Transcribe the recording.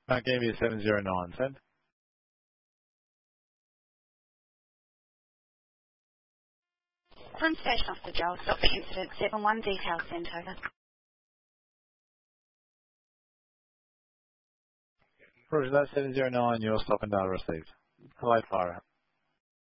That gave you 709, send. From Station Officer Joel, stop the incident, 7-1 details sent over. Roger that, 709, your stop and data received. Hello, Fire.